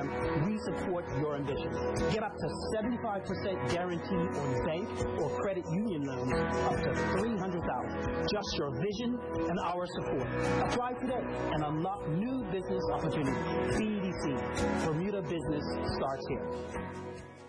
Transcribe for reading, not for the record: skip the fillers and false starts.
program, we support your ambitions. Get up to 75% guarantee on bank or credit union loans up to $300,000. Just your vision and our support. Apply today and unlock new business opportunities. BEDC, Bermuda Business starts here.